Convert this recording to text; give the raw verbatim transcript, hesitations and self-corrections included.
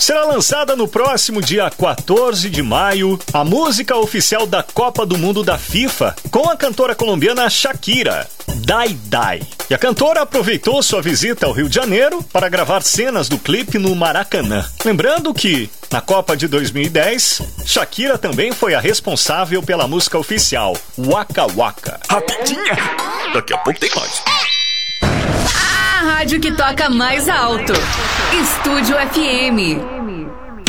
será lançada no próximo dia quatorze de maio a música oficial da Copa do Mundo da FIFA com a cantora colombiana Shakira, Die Die. E a cantora aproveitou sua visita ao Rio de Janeiro para gravar cenas do clipe no Maracanã. Lembrando que, na Copa de dois mil e dez, Shakira também foi a responsável pela música oficial, Waka Waka. Rapidinha! Daqui a pouco tem mais. A rádio que toca mais alto. Estúdio F M.